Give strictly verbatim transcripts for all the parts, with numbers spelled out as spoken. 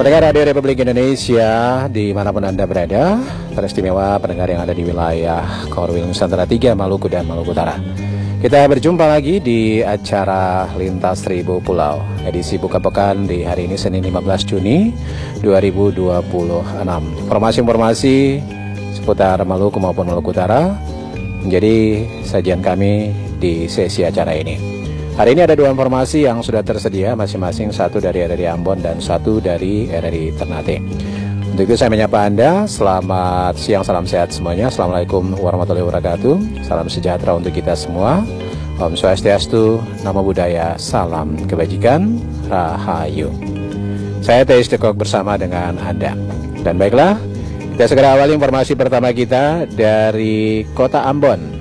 Pendengar Radio Republik Indonesia dimanapun Anda berada, teristimewa pendengar yang ada di wilayah Korwil Nusantara tiga, Maluku dan Maluku Utara. Kita berjumpa lagi di acara Lintas Seribu Pulau, edisi Buka Pekan di hari ini Senin lima belas Juni dua ribu dua puluh enam. Informasi-informasi seputar Maluku maupun Maluku Utara menjadi sajian kami di sesi acara ini. Hari ini ada dua informasi yang sudah tersedia, masing-masing satu dari R R I Ambon dan satu dari R R I Ternate. Untuk itu saya menyapa Anda, selamat siang, salam sehat semuanya. Assalamualaikum warahmatullahi wabarakatuh. Salam sejahtera untuk kita semua. Om Swastiastu, Namo Buddhaya, salam kebajikan, Rahayu. Saya Teis Tekok bersama dengan Anda. Dan baiklah, kita segera awali informasi pertama kita dari Kota Ambon.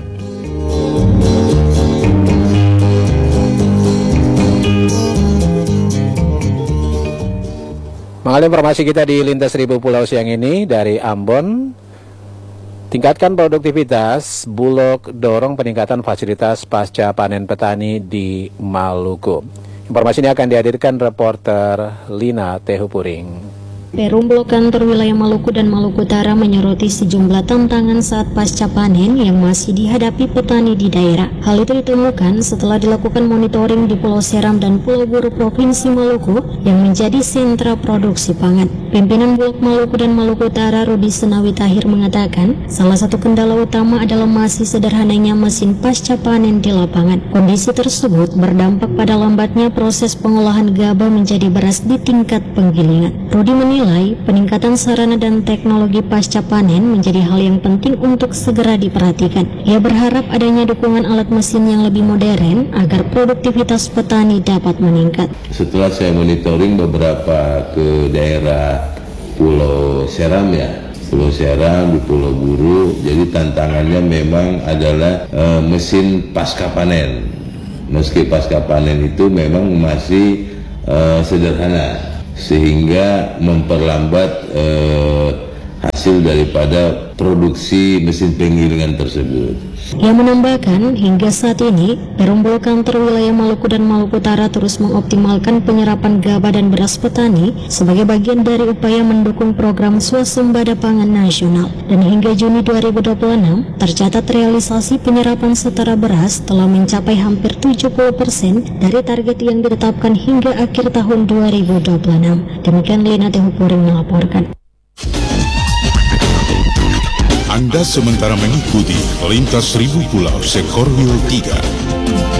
Mengalami informasi kita di Lintas Seribu Pulau siang ini dari Ambon. Tingkatkan produktivitas, Bulog dorong peningkatan fasilitas pasca panen petani di Maluku. Informasi ini akan dihadirkan reporter Lina Tehupuring. Perum Blok Kantor Wilayah Maluku dan Maluku Utara menyoroti sejumlah tantangan saat pasca panen yang masih dihadapi petani di daerah. Hal itu ditemukan setelah dilakukan monitoring di Pulau Seram dan Pulau Buru Provinsi Maluku yang menjadi sentra produksi pangan. Pimpinan Blok Maluku dan Maluku Utara Rudi Senawi Tahir mengatakan, salah satu kendala utama adalah masih sederhananya mesin pasca panen di lapangan. Kondisi tersebut berdampak pada lambatnya proses pengolahan gabah menjadi beras di tingkat penggilingan. Rudi menilai Menilai peningkatan sarana dan teknologi pasca panen menjadi hal yang penting untuk segera diperhatikan. Ia berharap adanya dukungan alat mesin yang lebih modern agar produktivitas petani dapat meningkat. Setelah saya monitoring beberapa ke daerah Pulau Seram ya, Pulau Seram, di Pulau Buru, jadi tantangannya memang adalah e, mesin pasca panen. Meski pasca panen itu memang masih e, sederhana, sehingga memperlambat eh, hasil daripada produksi mesin penggilingan tersebut. Ia menambahkan, hingga saat ini, Perum Blok Kantor Wilayah Maluku dan Maluku Utara terus mengoptimalkan penyerapan gabah dan beras petani sebagai bagian dari upaya mendukung program swasembada pangan nasional. Dan hingga Juni dua ribu dua puluh enam, tercatat realisasi penyerapan setara beras telah mencapai hampir tujuh puluh persen dari target yang ditetapkan hingga akhir tahun dua ribu dua puluh enam. Demikian Lina Tehupuring melaporkan. Anda sementara mengikuti Lintas Seribu Pulau Sekorwil tiga